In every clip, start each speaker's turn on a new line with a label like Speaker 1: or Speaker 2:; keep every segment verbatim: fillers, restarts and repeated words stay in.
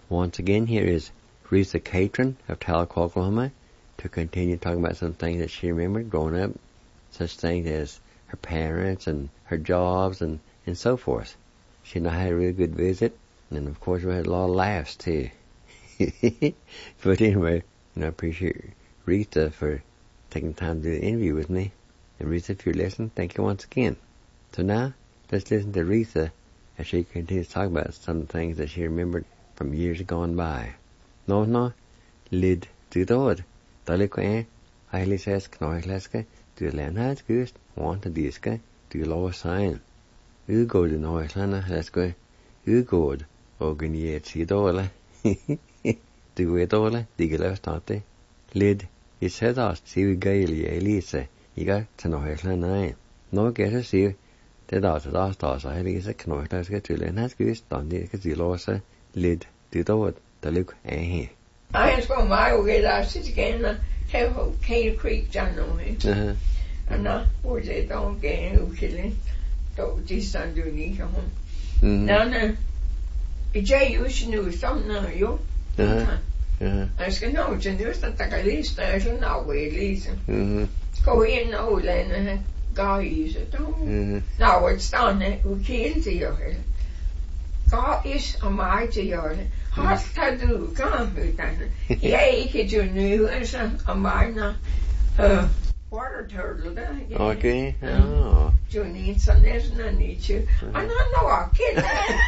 Speaker 1: Once again, here is Risa Catron of Tahlequah, Oklahoma, to continue talking about some things that she remembered growing up, such things as her parents and her jobs and, and so forth. She and I had a really good visit, and of course we had a lot of laughs too. But anyway, and I appreciate Rita for taking time to do the interview with me. And Rita, if you're listening, thank you once again. So now, let's listen to Rita as she continues to talk about some of the things that she remembered from years gone by. No, no, lid to the wood. Tahlequah, highly says, Knoihlaska, to the land has ghost, want to diska, to the lower sign. U go to Knoihlana, let's go. U go, Oguniet Sidola. Du vet alla, digga state. Lid, I said us, see we gaily, Elisa, you got to know her nine. No get to see, the daughter last us, I Elisa, Knoihlaska, get to learn has ghost, don't you get the losa, lid, do the wood, the look, eh here.
Speaker 2: I was going my way last again, uh, tell Cane Creek down on it.
Speaker 1: Uh-huh.
Speaker 2: And I was it on game who killing, though this underneath home.
Speaker 1: Mm-hmm.
Speaker 2: Now, no, Jay, you should know something now, you.
Speaker 1: Uh-huh. Uh-huh.
Speaker 2: I was going to know, and there's not like a list, I should know where it is.
Speaker 1: Mm-hmm.
Speaker 2: Go in, oh, then, uh, guys, don't.
Speaker 1: Mm-hmm.
Speaker 2: Now it's done, who killed you. God is a mighty God. Har skal du gøre med den? Jeg er ikke til nyhelse og mig, uh, water turtle der. Yeah.
Speaker 1: Okay, oh.
Speaker 2: You need some lessons, I need you. I don't know, I can't.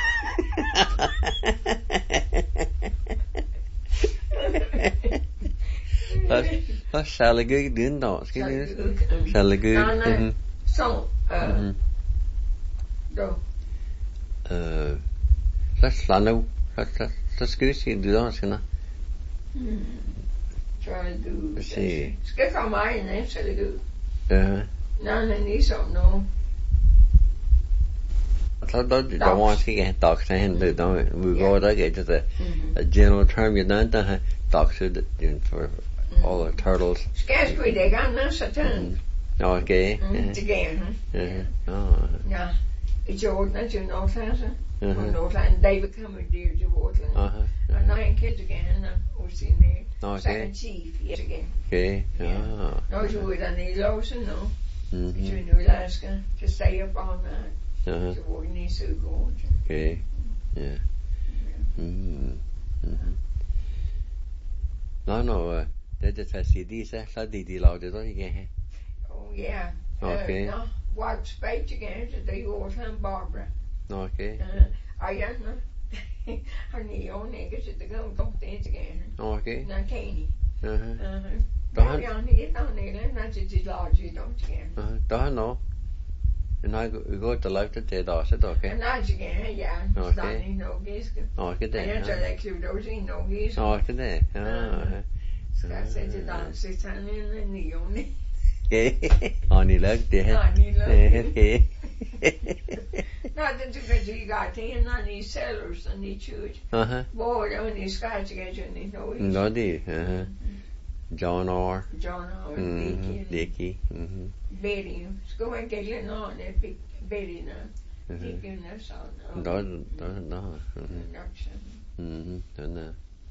Speaker 1: That's Sally Good, didn't it? Sally Good.
Speaker 2: So, uh, go.
Speaker 1: Uh, that's Lano. That's that's good. You do that, you know.
Speaker 2: Hmm. Try to do.
Speaker 1: Let's see.
Speaker 2: Skal komme mig ind, så det good.
Speaker 1: Uh-huh.
Speaker 2: Nej, nej, ligesom nu.
Speaker 1: I don't, don't want to get dogs and don't we go there get just a,
Speaker 2: Mm-hmm.
Speaker 1: a general term you don't have dogs for all the turtles.
Speaker 2: Skal vi det gamle satan?
Speaker 1: Okay.
Speaker 2: Det gerne.
Speaker 1: Uh-huh. Oh.
Speaker 2: Ja. I Jordan, you know, Sasa.
Speaker 1: Uh-huh.
Speaker 2: No, and David coming dear to Portland.
Speaker 1: Uh-huh.
Speaker 2: And I killed again, was in there.
Speaker 1: Okay.
Speaker 2: Second chief, yes again.
Speaker 1: Okay.
Speaker 2: Yeah.
Speaker 1: Oh.
Speaker 2: No, you would have need Lawson, no.
Speaker 1: Mm-hmm.
Speaker 2: You knew Alaska to stay up all night.
Speaker 1: Uh-huh.
Speaker 2: You wouldn't need to go.
Speaker 1: Okay. Yeah. Mm-hmm. Mm-hmm. No, no, uh, det er det, C D, så så de de lavede det ikke.
Speaker 2: Oh, yeah.
Speaker 1: Okay.
Speaker 2: Uh, no, what spade again to the old time Barbara.
Speaker 1: Okay.
Speaker 2: Uh, I don't know. Her knee on it, because it's going to go dance again.
Speaker 1: Okay.
Speaker 2: Now, Caney.
Speaker 1: Uh-huh.
Speaker 2: Uh-huh.
Speaker 1: Don't-
Speaker 2: Down here, down there, not just as large, you don't again.
Speaker 1: Uh-huh. Don't know. And I go, we go to life to dead also, okay?
Speaker 2: And not again, yeah.
Speaker 1: Okay.
Speaker 2: It's not in no gisk.
Speaker 1: Okay,
Speaker 2: I
Speaker 1: then.
Speaker 2: answer like you, those in no gisk.
Speaker 1: Okay, then. Uh-huh.
Speaker 2: Ska sätta dans, sitta han in the neon.
Speaker 1: Okay. On the luck, there.
Speaker 2: On the luck.
Speaker 1: Okay.
Speaker 2: Not that because you got in on these cellars and these church.
Speaker 1: Uh-huh.
Speaker 2: Boy, on these guys again, you know.
Speaker 1: No, the, uh-huh. John R.
Speaker 2: John Howard,
Speaker 1: Mm-hmm.
Speaker 2: Dicky,
Speaker 1: Dicky. Mm-hmm.
Speaker 2: Betty. Ska man gälla någon, det fick Betty nu.
Speaker 1: Mhm.
Speaker 2: Dicky nu sa han.
Speaker 1: No, no, no. Mm-hmm.
Speaker 2: Production.
Speaker 1: Mm-hmm. No,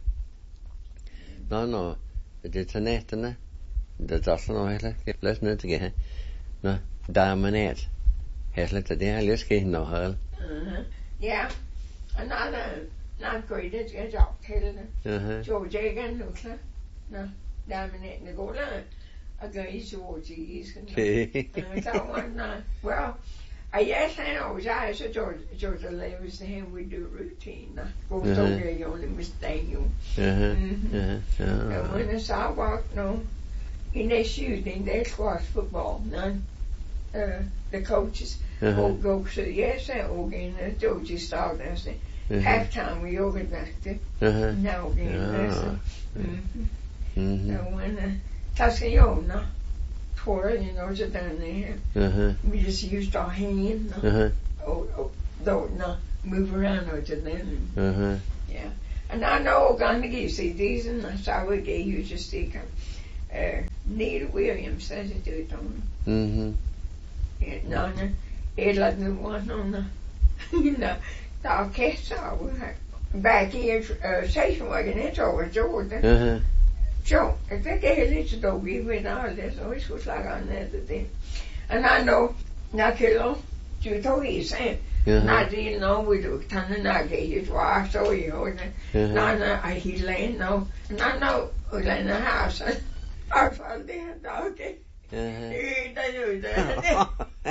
Speaker 1: no. No, det er til næsterne. Det er sådan noget heller. Jeg læser ned til gæt. Nå, daminat. Heller til det her løske hende og hold.
Speaker 2: Uh-huh. Yeah. Another, not great, it's a job, Helen.
Speaker 1: Uh-huh.
Speaker 2: George Egan, no, sir. No, dominating the goal. I go easy towards the east.
Speaker 1: Okay.
Speaker 2: I thought one night, well, I yes, I know, I said George, George was the hand we do routine. Go
Speaker 1: Uh-huh.
Speaker 2: so there, you only miss Daniel.
Speaker 1: Uh-huh.
Speaker 2: Mhm.
Speaker 1: Uh-huh.
Speaker 2: And when the sidewalk, no, in their shooting, they squash football, none. Uh, the coaches
Speaker 1: Uh-huh.
Speaker 2: will go to, yes, I again, the Georgie started, I said,
Speaker 1: Uh-huh.
Speaker 2: halftime we organized it.
Speaker 1: Uh-huh.
Speaker 2: Now again, I said,
Speaker 1: Ah.
Speaker 2: mm-hmm.
Speaker 1: Mm-hmm.
Speaker 2: So when uh, Tascayona tour, you know, it's down there.
Speaker 1: Uh-huh.
Speaker 2: We just used our hand, no?
Speaker 1: Uh-huh.
Speaker 2: oh, oh, though, no, move around or to them.
Speaker 1: Uh-huh.
Speaker 2: Yeah. And I know I'm going to give you these, and that's how we gave you just the uh, Neil Williams says it, do it on.
Speaker 1: Mm-hmm.
Speaker 2: Yeah, no, no, it like the one on the, you know, the orchestra we had, back here, uh, station wagon, it's over Jordan.
Speaker 1: Uh-huh.
Speaker 2: So, I think I had little doggy with all this, always was like on that thing. And I know, not too long, you told he said, not even know we do, Tana Nagi, his wife, so you know, and Nana, I he laying now, and I know, we lay in the house, and I found the doggy. He didn't do that.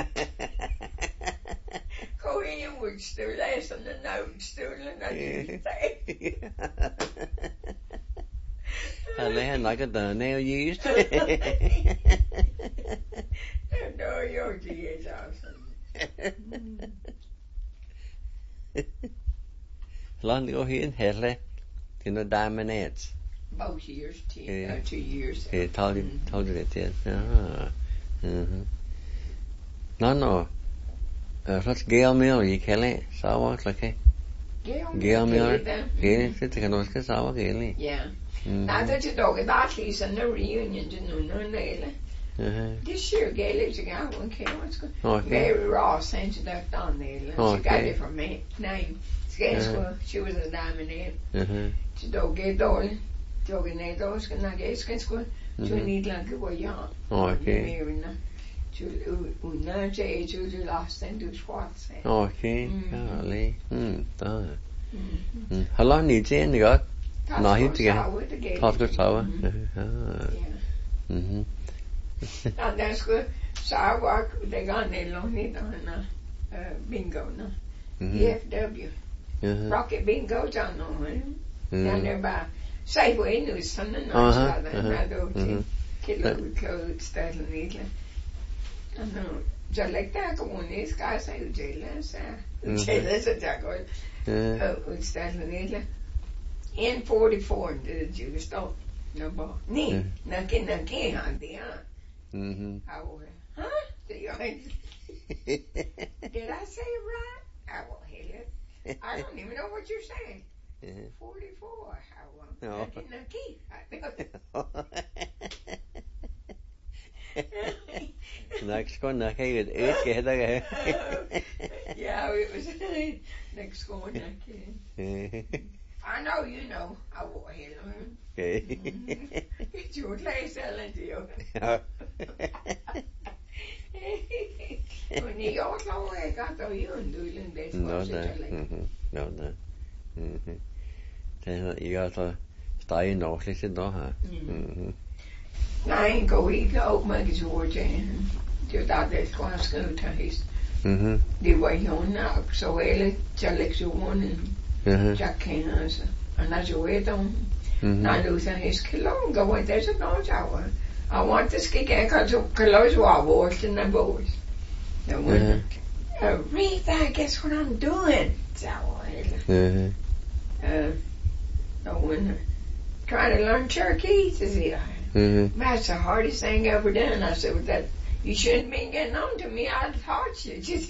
Speaker 2: Go in, would still listen, and now still, and I didn't say.
Speaker 1: I lay like a the nail used.
Speaker 2: No, your G is awesome.
Speaker 1: Long ago here in Hedley, you know, diamond heads.
Speaker 2: Both years, two, yeah. uh, two years.
Speaker 1: Yeah, told you, told you that, yeah. Ah. Mm-hmm. No, no. Uh, what's Gail Miller, you Kelly? Saw what, like, eh?
Speaker 2: Gail,
Speaker 1: Gail Miller? Gail, it's a noise, because I was Gail.
Speaker 2: Yeah. Now that you dog at that least in the reunion, you know, no nail. This year, Gail is a guy, one came, what's good. Mary Ross sent you that down there. She got it from me, name. She was a diamond head. She dog get doing. Dog in there, those can not get school. She need like a way young.
Speaker 1: Okay.
Speaker 2: Una J. Judy lost and do Schwartz.
Speaker 1: Okay. Golly. Hmm. How long did you end got? No, he together. Tosco Sour. Mm-hmm.
Speaker 2: And that's good. Sour, they got there long need on bingo, no? E F W. Rocket bingo, John, no, down there by Safeway News, something nice about that. I don't kilo with clothes, that and neatly. I know. Just like that, come on, these guys say, jailers, jailers, a jackal, with that and neatly. In forty-four, did the Jews stop? No ball. Nee, naki naki, auntie, huh?
Speaker 1: Mm-hmm.
Speaker 2: Huh? Did I say it right? I won't hear it. I don't even know what you're saying. forty-four. I won't. Naki naki.
Speaker 1: Next one, naki with eight, get again.
Speaker 2: Yeah, it was next one, naki. I know you know. I won't hear them. Okay. You would lay selling to you. When you all know where I got the you and doing this.
Speaker 1: No, no. No, no. Then you got to stay in North, you know, huh?
Speaker 2: I ain't go eat out, my Georgia, and do that, there's going to school taste.
Speaker 1: Mm-hmm.
Speaker 2: The way you now, so early, just you one and Jack Canas, and that's your way down. Now, Luther, he's killing, go in, there's a no tower. I want to ski again, because you close wash in the boys. The one, uh, read that, guess what I'm doing? So, uh, the one, trying to learn Cherokee, says he. Mm-hmm. That's the hardest thing ever done. I said, well, that you shouldn't be getting on to me. I'd taught you. Just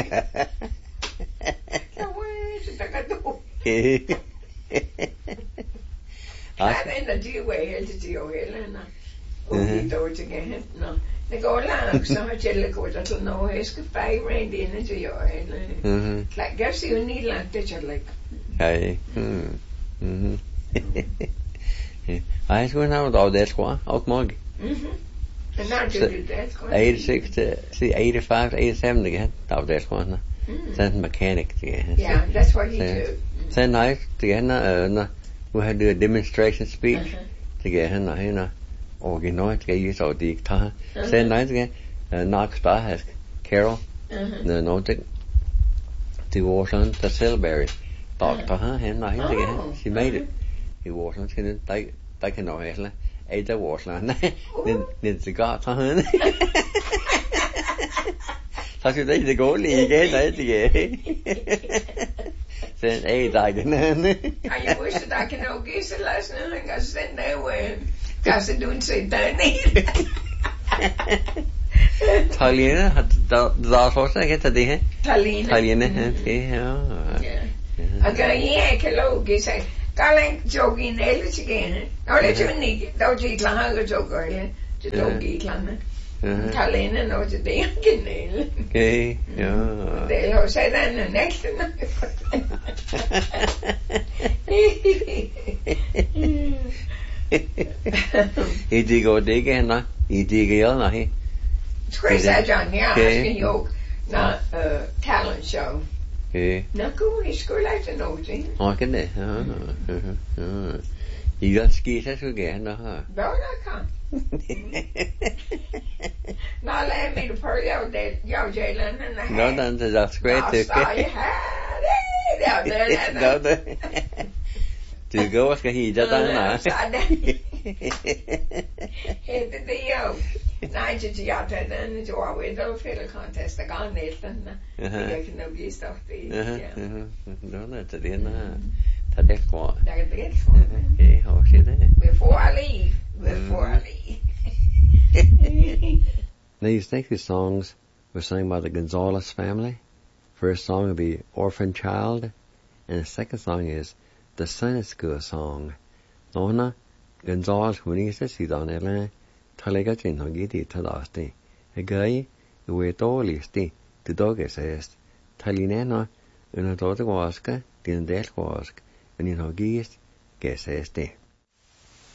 Speaker 2: I'm in the deal way to deal with it. Och då tycker jag no. Det går långt så har jag lite gott att nå jag ska fira in det inte jag eller. Mhm. Like guess you need like that you like.
Speaker 1: Hey. Mhm. Mhm. I was now all that squad out mug.
Speaker 2: Mhm. And now you do that squad.
Speaker 1: eighty-six to see eighty-five to eighty-seven again. Out that squad now. Then mechanic again.
Speaker 2: Yeah, that's what he do.
Speaker 1: Then nice again uh we had to do a demonstration speech to get him you know. Og you know to get you so deep time. Then nice again. Knox Spa has Carol. The noted to Washington to Silbury. Doctor huh him now again. She made it. He Washington can take take no heller. Eight the Washington. Nên the got huh. Så skulle det gå lige igen der ikke. Then eight again.
Speaker 2: I wish that I can know guess the last night I sent that way. Cause I don't say that.
Speaker 1: Talina har der også ikke til det her.
Speaker 2: Talina.
Speaker 1: Talina, okay, ja.
Speaker 2: Ja. Og jeg kan love at sige, Galen jogging ellers igen. Og det er jo ikke, der er ikke klar at jogge eller. Det er jo ikke klar. Talina når det det igen.
Speaker 1: Okay, ja.
Speaker 2: Det er jo sådan en næste.
Speaker 1: He did go dig in, no? He did go, no? He.
Speaker 2: Chris had John, yeah, asking you, not a talent show.
Speaker 1: Okay.
Speaker 2: Nå kunne I sgu like to know, see?
Speaker 1: Okay, det. Ja, ja. I got ski, så skulle gerne, no?
Speaker 2: Go that come. Now let me to purdy out there, yo, Jalen, and the
Speaker 1: No, then that's great.
Speaker 2: No, saw you had it out there.
Speaker 1: No, the. Du går skal hit der der.
Speaker 2: Hette det jo. Nej, det jeg tager den jo af et og fælde contest der går næsten. Jeg kan nok blive stoppet. Ja.
Speaker 1: Nå, det er det der. Der det går.
Speaker 2: Der er det for.
Speaker 1: Okay, how see that?
Speaker 2: Before I leave, before I leave.
Speaker 1: Now these next two songs were sung by the Gonzalez family. First song will be Orphan Child, and the second song is The Sunday School Song. Nona Gonzalez Hunisa Sidonella Talegachin Hogiti Tadasti. A guy who were tolisti to dogesest. Talinena una dota waska, din del wask, and in hogist gesesti.